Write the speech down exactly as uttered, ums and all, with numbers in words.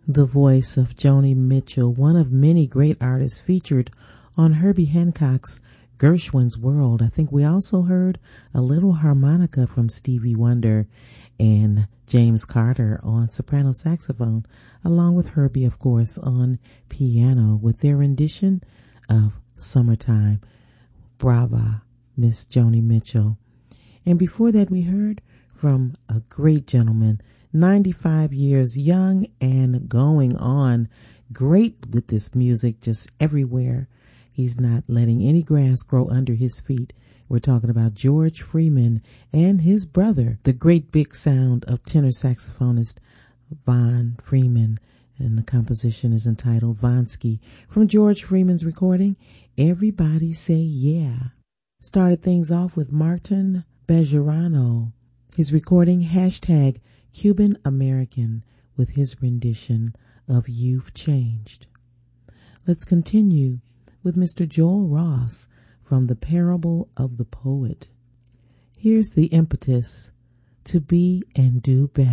The voice of Joni Mitchell, one of many great artists featured on Herbie Hancock's Gershwin's World. I think we also heard a little harmonica from Stevie Wonder and James Carter on soprano saxophone, along with Herbie, of course, on piano with their rendition of Summertime. Brava, Miss Joni Mitchell. And before that, we heard from a great gentleman, ninety-five years young and going on, great with this music, just everywhere. He's not letting any grass grow under his feet. We're talking about George Freeman and his brother, the great big sound of tenor saxophonist Von Freeman. And the composition is entitled Vonsky. From George Freeman's recording, Everybody Say Yeah. Started things off with Martin Bejarano. His recording, hashtag Cuban American, with his rendition of You've Changed. Let's continue with Mister Joel Ross from The Parable of the Poet. Here's the impetus to be and do better.